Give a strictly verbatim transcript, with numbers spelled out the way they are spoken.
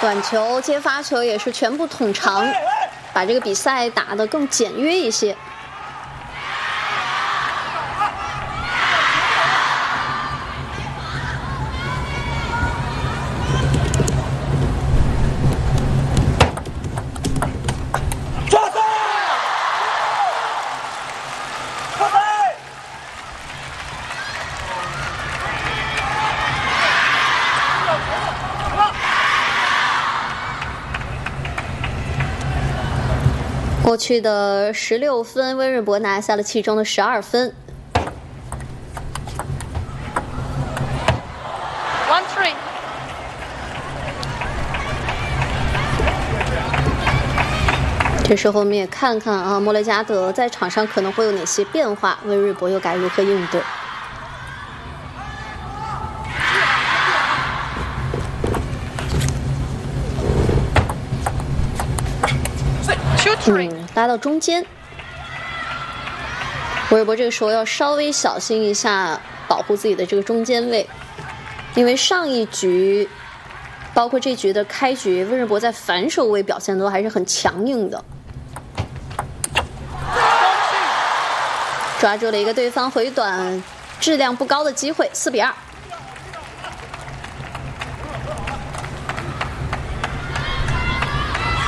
短球接发球也是全部捅长，把这个比赛打得更简约一些。过去的十六分，温瑞博拿下了其中的十二分。 One three。 这时候我们也看看啊，莫雷加德在场上可能会有哪些变化，温瑞博又该如何应对？嗯，拉到中间。温瑞博这个时候要稍微小心一下，保护自己的这个中间位，因为上一局，包括这局的开局，温瑞博在反手位表现都还是很强硬的。抓住了一个对方回短、质量不高的机会，四比二。